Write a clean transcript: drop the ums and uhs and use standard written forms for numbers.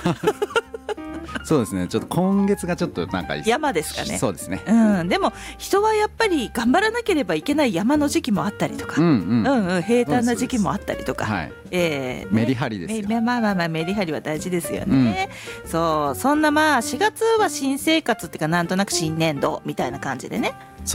そうですね、ちょっと今月がちょっとなんか山ですかね。 そうですね、 でも人はやっぱり頑張らなければいけない山の時期もあったりとか、平坦な時期もあったりとか、 メリハリですよ。 まあメリハリは大事ですよね、そんな4月は新生活っていうかなんとなく新年度みたいな感じでね、